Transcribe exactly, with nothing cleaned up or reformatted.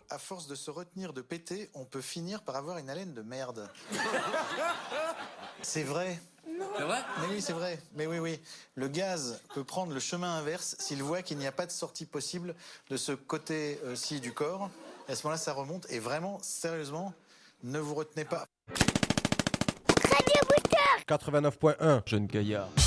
à force de se retenir de péter, on peut finir par avoir une haleine de merde. C'est vrai. C'est vrai ? Mais oui, c'est vrai. Mais oui, oui. Le gaz peut prendre le chemin inverse s'il voit qu'il n'y a pas de sortie possible de ce côté-ci du corps. Et à ce moment-là, ça remonte. Et vraiment, sérieusement, ne vous retenez pas. quatre-vingt-neuf point un, Jeune Gaillard.